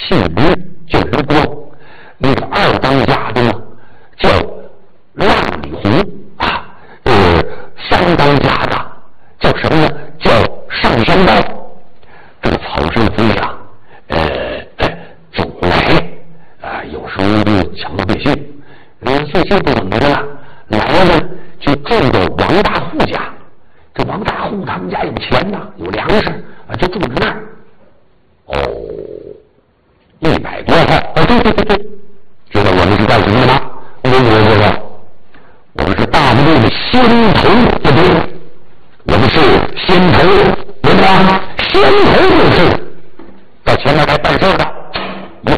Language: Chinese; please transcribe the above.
姓吕，就是光。那个二当家的呢，叫浪里红啊。三当家的叫什么呢？叫上香刀。这个草圣夫呀，总来有时候就抢到背信。最近不怎么着了，来了呢，就住到王大户家。这王大户他们家有钱呐，有粮食就住在那儿。100多号。对，知道我们是干什么的吗？我知道，我们是大部队的先头，对不对？我们是先头